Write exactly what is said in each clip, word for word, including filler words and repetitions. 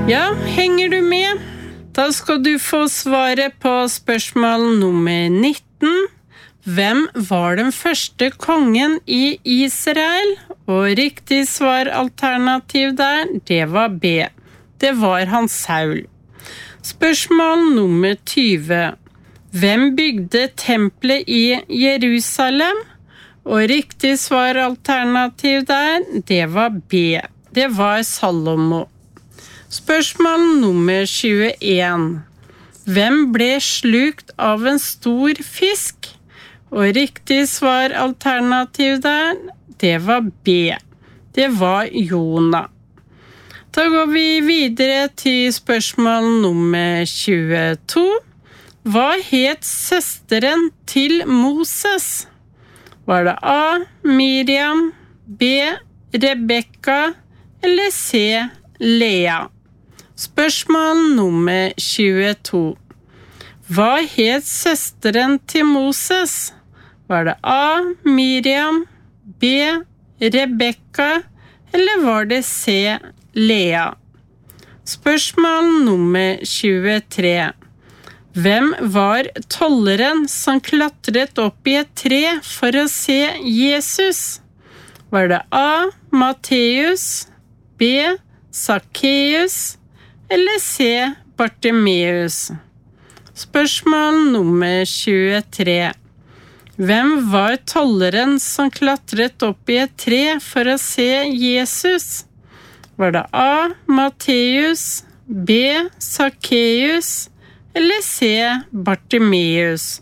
Ja, henger du med? Da skal du få svaret på spørsmål nummer nitten. Hvem var den første kongen i Israel? Og riktig svaralternativ der, det var B. Det var han Saul. Spørsmål nummer tyve. Hvem bygde tempelet i Jerusalem? Og riktig svaralternativ der, det var B. Det var Salomo. Spørsmål nummer tjueen. Hvem ble slukt av en stor fisk? Og riktig svaralternativ der, det var B. Det var Jona. Da går vi videre til spørsmål nummer tjueto. Hva het søsteren til Moses? Var det A. Miriam, B. Rebekka eller C. Lea? Spørsmål nummer tjueto. Hva het søsteren til Moses? Var det A. Miriam, B. Rebekka eller var det C. Lea? Spørsmål nummer tjuetre. Hvem var tolleren som klatret opp i et tre for å se Jesus? Var det A. Matteus, B. Sakkeus eller C. Bartimeus? Spørsmål nummer tjuetre. Hvem var tolleren som klatret opp i et tre for å se Jesus? Var det A. Matteus, B. Sakkeus eller C. Bartimeus?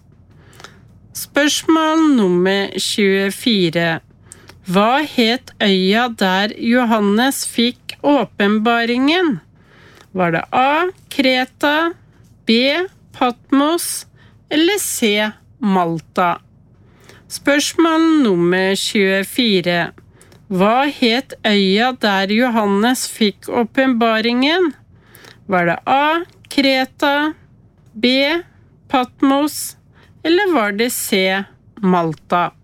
Spørsmål nummer tjuefire. Hva het øya der Johannes fikk åpenbaringen? Var det A. Kreta, B. Patmos eller C. Malta? Spørsmål nummer tjuefire. Hva het øya der Johannes fikk åpenbaringen? Var det A. Kreta, B. Patmos eller var det C. Malta?